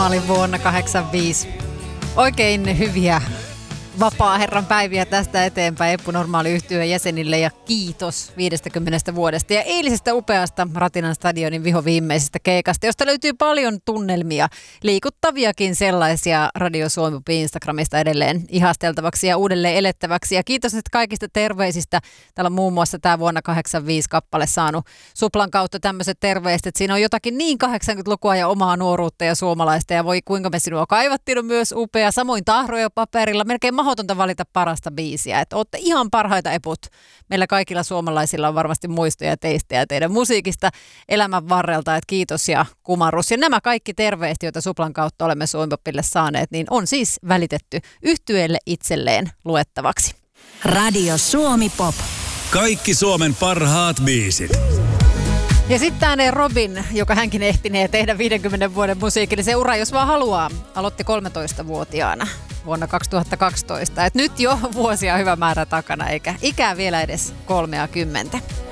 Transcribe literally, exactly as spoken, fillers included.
Mä olin vuonna kahdeksankymmentäviisi. Oikein hyviä vapaa-herran päiviä tästä eteenpäin Eppu Normaali-yhtyeen jäsenille ja kiitos viidestäkymmenestä vuodesta ja eilisestä upeasta Ratinan stadionin vihoviimeisestä keikasta, josta löytyy paljon tunnelmia, liikuttaviakin sellaisia Radio Suomi Instagramista edelleen ihasteltavaksi ja uudelleen elettäväksi. Ja kiitos nyt kaikista terveisistä. Täällä on muun muassa tämä vuonna kahdeksankymmentäviisi kappale saanut Suplan kautta tämmöiset terveiset, että siinä on jotakin niin kahdeksankymmentälukua ja omaa nuoruutta ja suomalaista ja voi kuinka me sinua kaivattiin, on myös upea. Samoin tahroja paperilla, melkein mahdotonta valita parasta biisiä. Että olette ihan parhaita eput. Meillä kaikilla suomalaisilla on varmasti muistoja teistä ja teidän musiikista elämän varrelta. Että kiitos ja kumarrus. Ja nämä kaikki terveiset, joita Suplan kautta olemme Suomipopille saaneet, niin on siis välitetty yhtyeelle itselleen luettavaksi. Radio Suomi Pop. Kaikki Suomen parhaat biisit. Ja sitten ääneen Robin, joka hänkin ehtinee tehdä viidenkymmenen vuoden musiikillisen ura, jos vaan haluaa. Aloitti kolmetoistavuotiaana vuonna kaksituhattakaksitoista. Et nyt jo vuosia hyvä määrä takana, eikä ikää vielä edes kolmekymmentä.